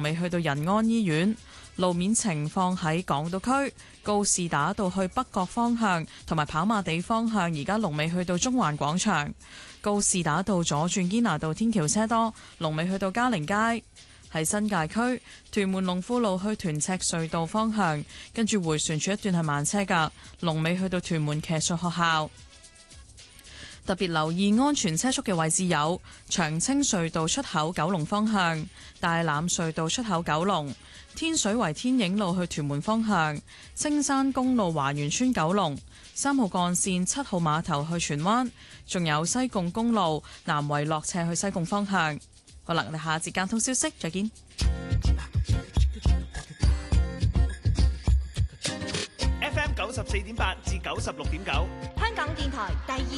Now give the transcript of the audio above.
尾去到仁安醫院。路面情況喺港島區告士打道去北角方向同埋跑馬地方向，而家龍尾去到中環廣場。告士打道左轉堅拿道天橋車多，龍尾去到嘉寧街。喺新界區屯門龍富路去屯赤隧道方向，跟住迴旋處一段係慢車㗎，龍尾去到屯門騎術學校。特別留意安全車速嘅位置有長青隧道出口九龍方向、大欖隧道出口九龍、天水圍天影路去屯門方向、青山公路華園村九龍、3號幹線7號碼頭去荃灣，仲有西貢公路南圍落斜去西貢方向。好啦，我哋下節交通消息再見。 FM 94.8至96.9， 香港電台第二